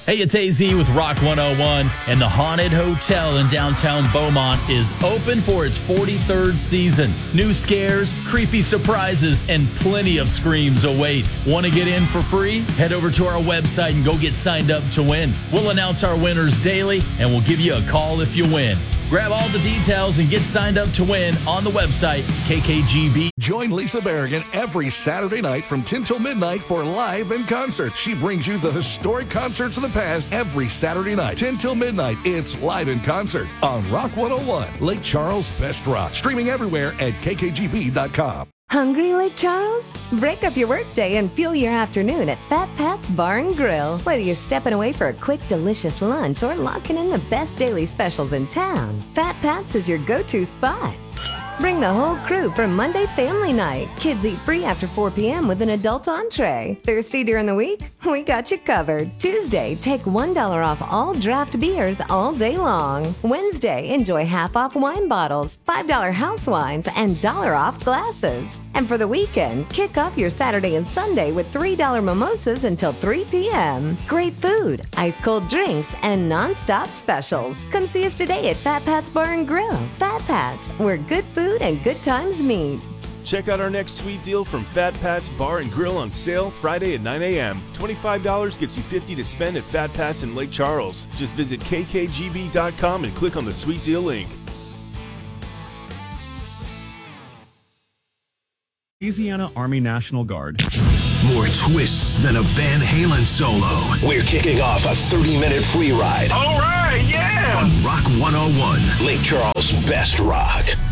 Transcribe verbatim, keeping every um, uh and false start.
Hey, it's A Z with Rock one oh one, and the Haunted Hotel in downtown Beaumont is open for its forty-third season. New scares, creepy surprises, and plenty of screams await. Want to get in for free? Head over to our website and go get signed up to win. We'll announce our winners daily, and we'll give you a call if you win. Grab all the details and get signed up to win on the website, K K G B. Join Lisa Berrigan every Saturday night from ten till midnight for Live in Concert. She brings you the historic concerts of the past every Saturday night. ten till midnight, it's Live in Concert on Rock one oh one, Lake Charles' Best Rock. Streaming everywhere at K K G B dot com. Hungry, Lake Charles? Break up your workday and fuel your afternoon at Fat Pat's Bar and Grill. Whether you're stepping away for a quick, delicious lunch or locking in the best daily specials in town, Fat Pat's is your go-to spot. Bring the whole crew for Monday family night. Kids eat free after four p.m. with an adult entree. Thirsty during the week? We got you covered. Tuesday, take one dollar off all draft beers all day long. Wednesday, enjoy half off wine bottles, five dollars house wines, and dollar off glasses. And for the weekend, kick off your Saturday and Sunday with three dollars mimosas until three p.m. Great food, ice cold drinks, and non-stop specials. Come see us today at Fat Pat's Bar and Grill. Fat Pat's, where good food and good times meet. Check out our next sweet deal from Fat Pat's Bar and Grill on sale Friday at nine a.m. twenty-five dollars gets you fifty dollars to spend at Fat Pat's in Lake Charles. Just visit K K G B dot com and click on the sweet deal link. Louisiana Army National Guard. More twists than a Van Halen solo. We're kicking off a thirty-minute free ride. All right, yeah! On Rock one oh one, Lake Charles' Best Rock.